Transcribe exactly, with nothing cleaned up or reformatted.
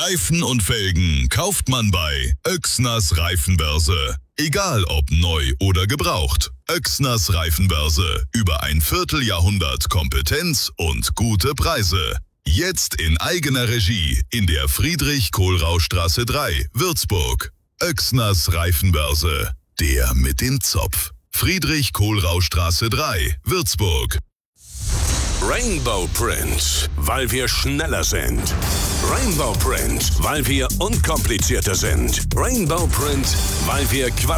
Reifen und Felgen kauft man bei Oechsners Reifenbörse. Egal ob neu oder gebraucht. Oechsners Reifenbörse. Über ein Vierteljahrhundert Kompetenz und gute Preise. Jetzt in eigener Regie in der Friedrich-Kohlrausch-Straße drei, Würzburg. Oechsners Reifenbörse. Der mit dem Zopf. Friedrich-Kohlrausch-Straße drei, Würzburg. Rainbow Print, weil wir schneller sind. Rainbow Print, weil wir unkomplizierter sind. Rainbow Print, weil wir Qualität